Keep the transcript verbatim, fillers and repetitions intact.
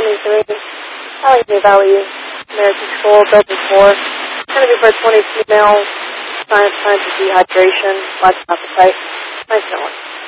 twenty-three, Allegheny Valley American School, Building four. Going to be for twenty females, science, science of dehydration, lots of appetite. Nice knowing.